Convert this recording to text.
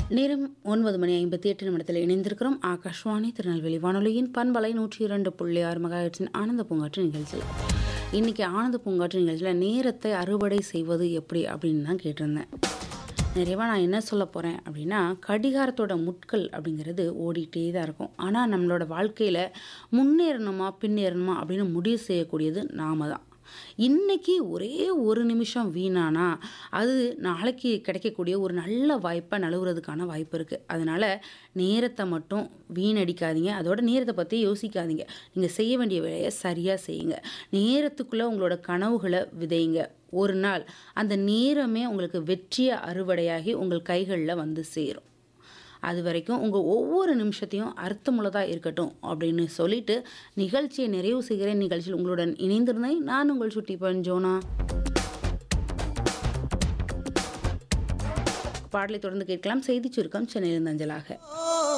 நேரம் 9:58 இணைந்திருக்கிறோம். ஆகாஷ்வாணி திருநெல்வேலி வானொலியின் பண்பலை 102.6 மெகாஹெர்ட்ஸின் ஆனந்த பூங்காற்று நிகழ்ச்சி. இன்னைக்கு ஆனந்த பூங்காற்று நிகழ்ச்சியில் நேரத்தை அறுவடை செய்வது எப்படி அப்படின்னு தான் கேட்டிருந்தேன். நிறைவாக நான் என்ன சொல்ல போகிறேன் அப்படின்னா, கடிகாரத்தோட முட்கள் அப்படிங்கிறது ஓடிட்டே தான் இருக்கும். ஆனால் நம்மளோட வாழ்க்கையில் முன்னேறணுமா பின்னேறணுமா அப்படின்னு முடிவு செய்யக்கூடியது நாம தான். இன்னைக்கு ஒரே ஒரு நிமிஷம் வீணானா அது நாளைக்கு கிடைக்கக்கூடிய ஒரு நல்ல வாய்ப்பை நழுவுறதுக்கான வாய்ப்பு இருக்குது. அதனால் நேரத்தை மட்டும் வீணடிக்காதீங்க. அதோட நேரத்தை பற்றி யோசிக்காதீங்க. நீங்கள் செய்ய வேண்டிய வேலையை சரியாக செய்யுங்க. நேரத்துக்குள்ளே உங்களோட கனவுகளை விதைங்க. ஒரு நாள் அந்த நேரமே உங்களுக்கு வெற்றிய அறுவடையாகி உங்கள் கைகளில் வந்து சேரும். அது வரைக்கும் உங்கள் ஒவ்வொரு நிமிஷத்தையும் அர்த்தமுள்ளதாக இருக்கட்டும் அப்படின்னு சொல்லிட்டு நிகழ்ச்சியை நிறைவு செய்கிறேன். நிகழ்ச்சியில் உங்களுடன் இணைந்திருந்தேன் நான் உங்கள் சுட்டி பஞ்சோனா. பாடலை தொடர்ந்து கேட்கலாம். செய்தி சுருக்கம் சென்னையிலிருந்து அஞ்சலாக.